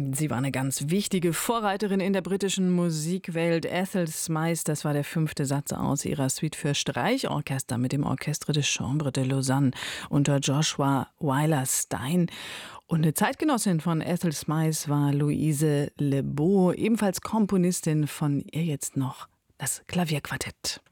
Sie war eine ganz wichtige Vorreiterin in der britischen Musikwelt. Ethel Smyth, das war der 5. Satz aus ihrer Suite für Streichorchester mit dem Orchestre de Chambre de Lausanne unter Joshua Weiler-Stein. Und eine Zeitgenossin von Ethel Smyth war Louise Le Beau, ebenfalls Komponistin. Von ihr jetzt noch das Klavierquartett.